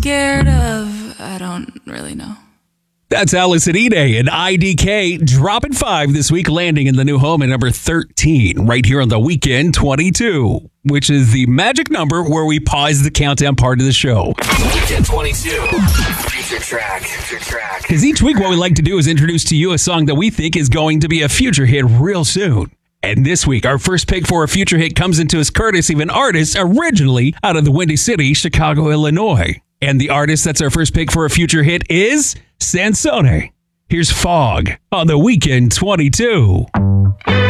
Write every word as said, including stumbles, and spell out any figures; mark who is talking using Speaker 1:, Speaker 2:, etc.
Speaker 1: scared of? I don't really know.
Speaker 2: That's Allison Ide and I D K dropping five this week, landing in the new home at number thirteen, right here on the Weekend twenty-two, which is the magic number where we pause the countdown part of the show.
Speaker 3: Weekend twenty-two, future track, future track.
Speaker 2: Because each week what we like to do is introduce to you a song that we think is going to be a future hit real soon. And this week, our first pick for a future hit comes into us courtesy of an artist originally out of the Windy City, Chicago, Illinois. And the artist that's our first pick for a future hit is Sansone. Here's Fog on the Weekend twenty-two.